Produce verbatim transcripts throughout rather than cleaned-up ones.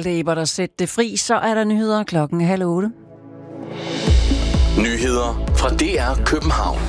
Mette Ebert og sætte det fri, så er der nyheder klokken halv otte. Nyheder fra D R København.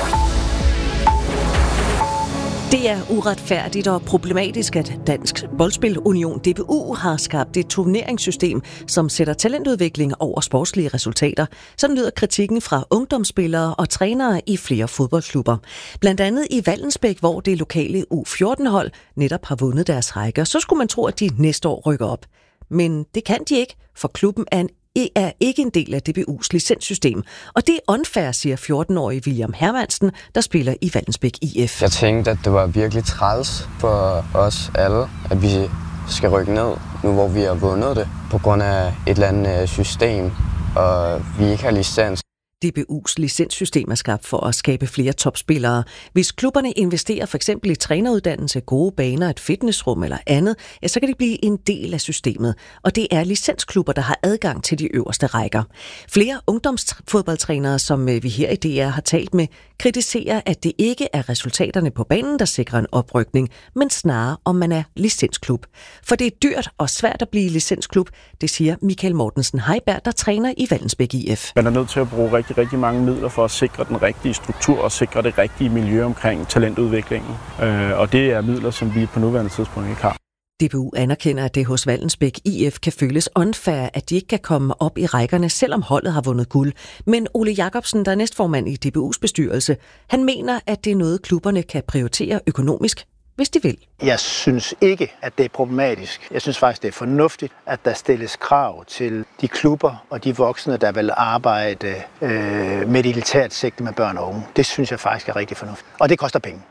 Det er uretfærdigt og problematisk, at Dansk Boldspil Union D B U har skabt et turneringssystem, som sætter talentudvikling over sportslige resultater. Sådan lyder kritikken fra ungdomsspillere og trænere i flere fodboldklubber. Blandt andet i Vallensbæk, hvor det lokale U fjorten-hold netop har vundet deres række. Så skulle man tro, at de næste år rykker op. Men det kan de ikke, for klubben er en er ikke en del af D B U's licenssystem. Og det er unfair, siger fjorten-årige William Hermansen, der spiller i Vallensbæk I F. Jeg tænkte, at det var virkelig træls for os alle, at vi skal rykke ned, nu hvor vi har vundet det, på grund af et eller andet system, og vi ikke har licens. D B U's licenssystem er skabt for at skabe flere topspillere. Hvis klubberne investerer for eksempel i træneruddannelse, gode baner, et fitnessrum eller andet, ja, så kan de blive en del af systemet. Og det er licensklubber, der har adgang til de øverste rækker. Flere ungdomsfodboldtrænere, som vi her i D R har talt med, kritiserer, at det ikke er resultaterne på banen, der sikrer en oprykning, men snarere om man er licensklub. For det er dyrt og svært at blive licensklub, det siger Michael Mortensen Heiberg, der træner i Vallensbæk I F. Man er nødt til at bruge rigtig, rigtig mange midler for at sikre den rigtige struktur og sikre det rigtige miljø omkring talentudviklingen. Og det er midler, som vi på nuværende tidspunkt ikke har. D B U anerkender, at det hos Vallensbæk I F kan føles unfair, at de ikke kan komme op i rækkerne, selvom holdet har vundet guld. Men Ole Jacobsen, der er næstformand i D B U's bestyrelse, han mener, at det er noget, klubberne kan prioritere økonomisk, hvis de vil. Jeg synes ikke, at det er problematisk. Jeg synes faktisk, det er fornuftigt, at der stilles krav til de klubber og de voksne, der vil arbejde øh, med et elitært sigte med børn og unge. Det synes jeg faktisk er rigtig fornuftigt. Og det koster penge.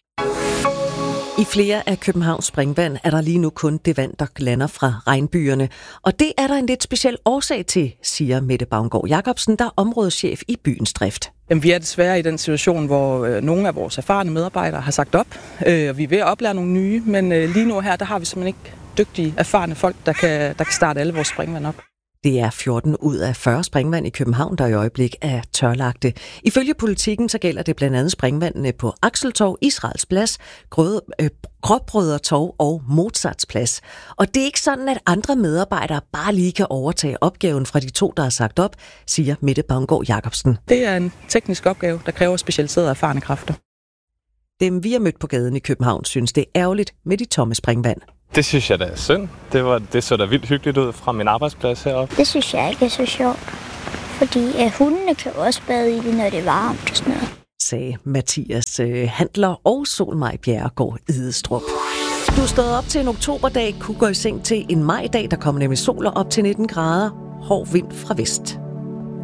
I flere af Københavns springvand er der lige nu kun det vand, der lander fra regnbyerne. Og det er der en lidt speciel årsag til, siger Mette Baumgaard Jacobsen, der er områdeschef i byens drift. Jamen, vi er desværre i den situation, hvor øh, nogle af vores erfarne medarbejdere har sagt op, øh, og vi er ved at oplære nogle nye, men øh, lige nu her, der har vi simpelthen ikke dygtige, erfarne folk, der kan, der kan starte alle vores springvand op. Det er fjorten ud af fyrre springvand i København, der i øjeblik er tørlagte. Ifølge Politikken så gælder det blandt andet springvandene på Axeltorv, Israels Plads, øh, Gråbrødretorv og Mozarts Plads. Og det er ikke sådan, at andre medarbejdere bare lige kan overtage opgaven fra de to, der har sagt op, siger Mette Baumgaard Jacobsen. Det er en teknisk opgave, der kræver specialiserede erfarne kræfter. Dem vi har mødt på gaden i København synes, det er ærgerligt med de tomme springvand. Det synes jeg da er synd. Det, var, det så da vildt hyggeligt ud fra min arbejdsplads heroppe. Det synes jeg ikke er så sjovt, fordi at hundene kan også bade i det, når det er varmt og sådan noget. Sagde Mathias øh, Handler og Solmaj Bjerregaard Idestrup. Du er stået op til en oktoberdag, kunne gå i seng til en majdag, der kommer nemlig sol op til nitten grader, hård vind fra vest.